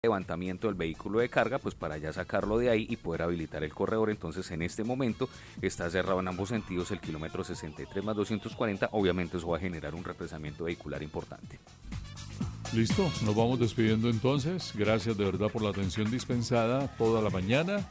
levantamiento del vehículo de carga, pues para ya sacarlo de ahí y poder habilitar el corredor. Entonces en este momento está cerrado en ambos sentidos el kilómetro 63 más 240, obviamente eso va a generar un represamiento vehicular importante. Listo, nos vamos despidiendo entonces, gracias de verdad por la atención dispensada toda la mañana.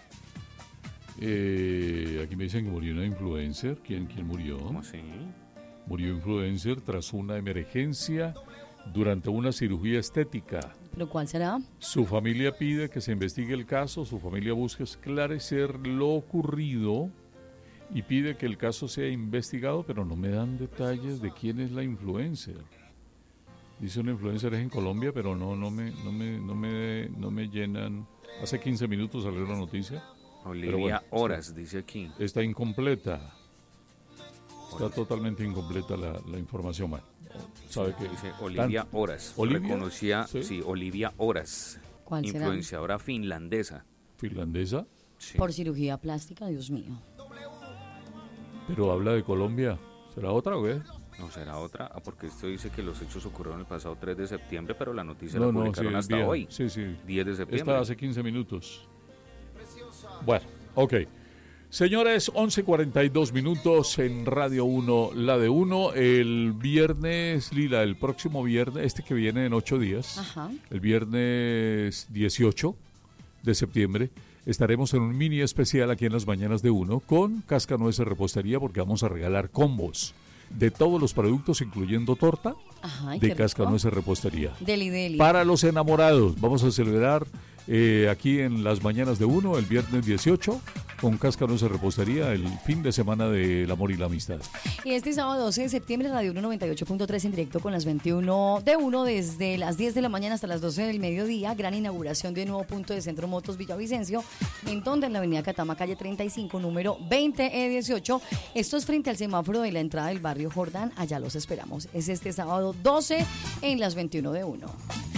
Aquí me dicen que murió una influencer. ¿Quién murió? ¿Cómo así? Murió influencer tras una emergencia durante una cirugía estética. ¿Pero cuál será? Su familia pide que se investigue el caso, su familia busca esclarecer lo ocurrido y pide que el caso sea investigado, pero no me dan detalles de quién es la influencer. Dice una influencer es en Colombia, pero no me llenan. Hace 15 minutos salió la noticia. Olivia Horas, dice aquí. Está incompleta. Está totalmente incompleta la información. Bueno, sabe que dice Olivia Horas. ¿Olivia? Reconocía, sí, Olivia Horas. ¿Cuál será? Influenciadora finlandesa. ¿Finlandesa? Sí. Por cirugía plástica, Dios mío. Pero habla de Colombia. ¿Será otra o qué? No, será otra, porque esto dice que los hechos ocurrieron el pasado 3 de septiembre, pero la noticia la publicaron hasta hoy. Sí. 10 de septiembre. Esta hace 15 minutos. Bueno, ok. Señores, 11:42 minutos en Radio 1, la de 1. El viernes, Lila, el próximo viernes, este que viene en 8 días, Ajá. el viernes 18 de septiembre, estaremos en un mini especial aquí en las mañanas de 1 con Cascanueces Repostería, porque vamos a regalar combos de todos los productos, incluyendo torta, de Cascanueces Repostería. Deli. Para los enamorados, vamos a celebrar aquí en las mañanas de 1, el viernes 18, con Cascanueces Repostería, el fin de semana del amor y la amistad. Y este sábado 12 de septiembre, Radio 1 98.3 en directo con las 21 de 1, desde las 10 de la mañana hasta las 12 del mediodía, gran inauguración de un nuevo punto de Centro Motos Villavicencio, en donde en la avenida Catama, calle 35, número 20E18, esto es frente al semáforo de la entrada del barrio Jordán, allá los esperamos. Es este sábado 12 en las 21 de 1.